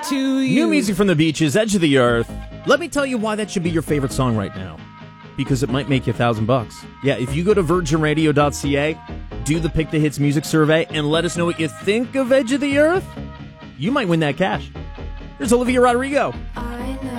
to you. New music from the Beaches, Edge of the Earth. Let me tell you why that should be your favorite song right now. Because it might make you $1,000. Yeah, if you go to virginradio.ca, do the Pick the Hits music survey, and let us know what you think of Edge of the Earth, you might win that cash. Here's Olivia Rodrigo.